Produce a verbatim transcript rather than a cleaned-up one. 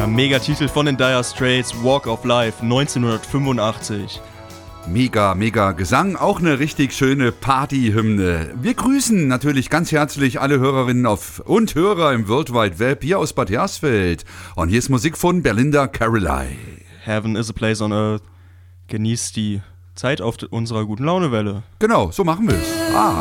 Ja, Megatitel von den Dire Straits, Walk of Life, neunzehnhundertfünfundachtzig. Mega, mega Gesang, auch eine richtig schöne Partyhymne. Wir grüßen natürlich ganz herzlich alle Hörerinnen auf und Hörer im World Wide Web hier aus Bad Hersfeld. Und hier ist Musik von Belinda Carlisle. Heaven is a place on earth. Genießt die Zeit auf unserer guten Launewelle. Genau, so machen wir es. Ah.